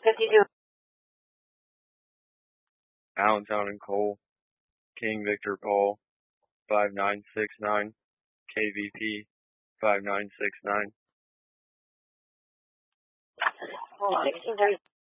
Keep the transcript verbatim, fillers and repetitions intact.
fifty-two. Allentown and Cole, King Victor Paul, five nine six nine, K V P, five nine six nine. sixteen thirty.